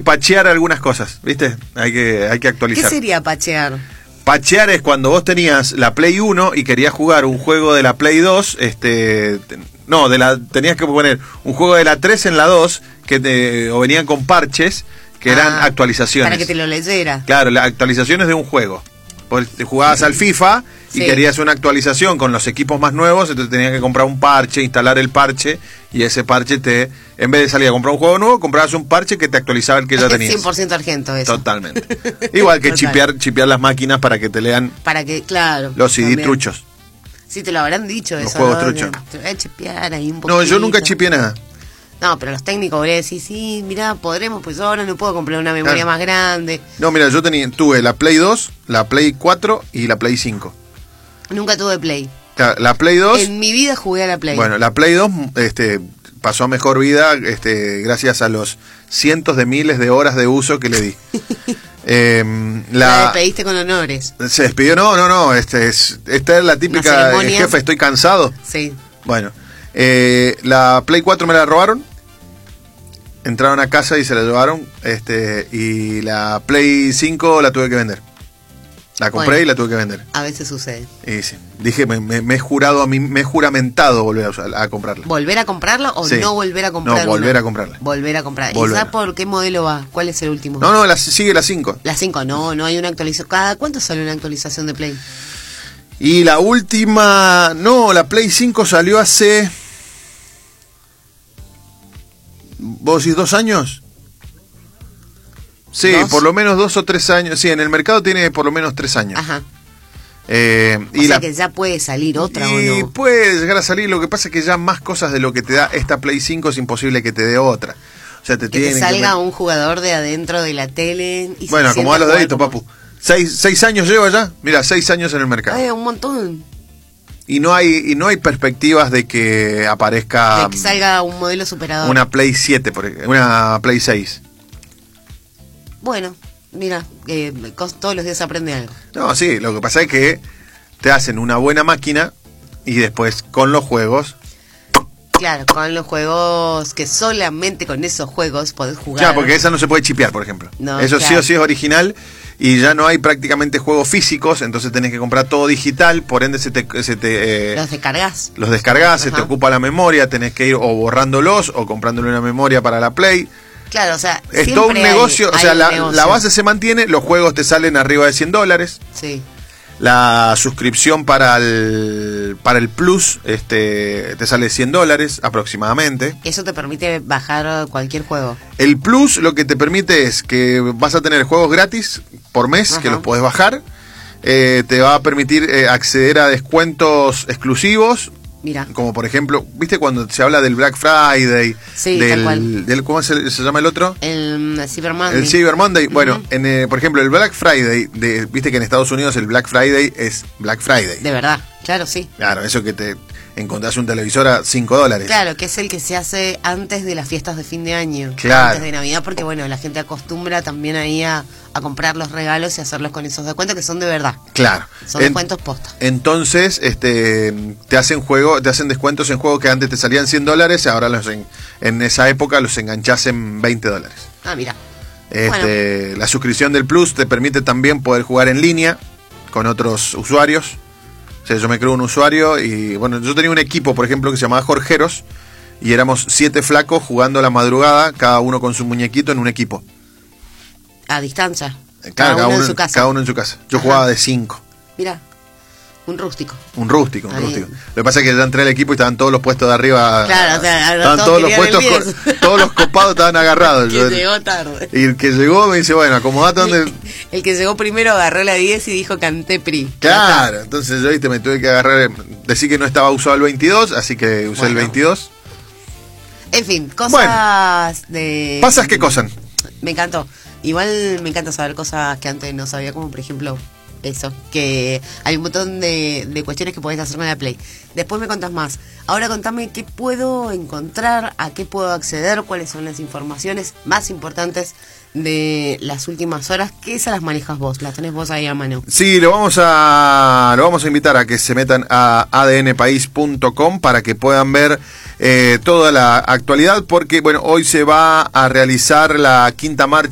pachear algunas cosas, ¿viste? Hay que actualizar. ¿Qué sería pachear? Pachear es cuando vos tenías la Play 1 y querías jugar un juego de la Play 2, tenías que poner un juego de la 3 en la 2, o venían con parches, que eran actualizaciones. Para que te lo leyera. Claro, las actualizaciones de un jugo. Vos jugabas al FIFA y querías una actualización con los equipos más nuevos, entonces tenías que comprar un parche, instalar el parche, y ese parche en vez de salir a comprar un juego nuevo, comprabas un parche que te actualizaba el que ya tenías. 100% argento eso. Totalmente. Igual que chipear las máquinas para que te lean claro, los CD también. Truchos. Sí, te lo habrán dicho los eso. Juegos ¿no? truchos. Te voy a chipear ahí un poquito. No, yo nunca chipeé nada. No, pero los técnicos podrían decir, sí, mirá, podremos, pues ahora no puedo comprar una memoria más grande. No, mira, yo tuve la Play 2, la Play 4 y la Play 5. Nunca tuve Play. La Play 2... En mi vida jugué a la Play. Bueno, la Play 2 pasó a mejor vida gracias a los cientos de miles de horas de uso que le di. La despediste con honores. Se despidió, no, esta es la típica, jefe, estoy cansado. Sí. Bueno, la Play 4 me la robaron. Entraron a casa y se la llevaron. Y la Play 5 la tuve que vender. La compré y la tuve que vender. A veces sucede. Y sí. Dije, me he jurado me he juramentado volver a comprarla. ¿Volver a comprarla o no volver a comprarla? No, volver a comprarla. Volver a comprarla. ¿Y sabes por qué modelo va? ¿Cuál es el último? No, sigue la 5. La 5, no hay una actualización. ¿Cada cuánto sale una actualización de Play? Y la última, la Play 5 salió hace... ¿Vos decís 2 años? Sí, ¿2? Por lo menos 2 o 3 años. Sí, en el mercado tiene por lo menos 3 años. Ajá. O sea que ya puede salir otra o no. Puede llegar a salir, lo que pasa es que ya más cosas de lo que te da esta Play 5 es imposible que te dé otra. O sea, que salga un jugador de adentro de la tele y bueno, acomoda los deditos, papu. 6 años lleva ya. Mira, 6 años en el mercado. Un montón. Y no hay perspectivas de que aparezca... De que salga un modelo superador. Una Play 7, una Play 6. Bueno, mira, todos los días aprende algo. No, sí, lo que pasa es que te hacen una buena máquina y después con los juegos... Claro, con los juegos que solamente con esos juegos podés jugar. Claro, porque esa no se puede chipear, por ejemplo. No, eso claro. Sí o sí es original y ya no hay prácticamente juegos físicos, entonces tenés que comprar todo digital, por ende los descargás. Los descargás, se te ocupa la memoria, tenés que ir o borrándolos o comprándole una memoria para la Play. Claro, o sea, es todo un negocio, la base se mantiene, los juegos te salen arriba de $100. Sí. La suscripción para el Plus te sale $100 aproximadamente. Eso te permite bajar cualquier juego. El Plus lo que te permite es que vas a tener juegos gratis por mes, que los podés bajar. Te va a permitir acceder a descuentos exclusivos. Mira. Como por ejemplo, ¿viste cuando se habla del Black Friday? Sí, tal cual. ¿Cómo se llama el otro? El Cyber Monday. El Cyber Monday. Bueno, por ejemplo, el Black Friday, viste que en Estados Unidos el Black Friday es Black Friday. De verdad, claro, sí. Claro, eso que te encontrás un televisor a $5. Claro, que es el que se hace antes de las fiestas de fin de año. Claro. Antes de Navidad, porque bueno, la gente acostumbra también ahí a comprar los regalos y hacerlos con esos descuentos que son de verdad. Claro. Son descuentos posta. Entonces, te hacen descuentos en juegos que antes te salían $100, ahora en esa época los enganchás en $20. Ah, mira. Bueno. La suscripción del Plus te permite también poder jugar en línea con otros usuarios. O sea, yo me creo un usuario y bueno, yo tenía un equipo, por ejemplo, que se llamaba Jorgeros y éramos 7 flacos jugando a la madrugada, cada uno con su muñequito en un equipo. A distancia. Claro, cada uno en su casa. Cada uno en su casa. Yo jugaba de 5. Mira, un rústico. Un rústico. Lo que pasa es que ya entré al equipo y estaban todos los puestos de arriba. Claro, o sea, estaban todos los puestos, todos los copados estaban agarrados. Que llegó tarde. Y el que llegó me dice, bueno, acomodate donde... El que llegó primero agarró la 10 y dijo canté PRI. Claro, entonces yo me tuve que agarrar, decir que no estaba usado el 22, así que usé el 22. En fin, cosas de... ¿Pasas qué cosas? Me encantó. Igual me encanta saber cosas que antes no sabía, como por ejemplo eso, que hay un montón de cuestiones que podés hacer con la Play. Después me contás más. Ahora contame qué puedo encontrar, a qué puedo acceder, cuáles son las informaciones más importantes de las últimas horas, que esas las manejas vos, las tenés vos ahí a mano. Sí, lo vamos a invitar a que se metan a adnpaís.com para que puedan ver toda la actualidad, porque bueno, hoy se va a realizar la quinta marcha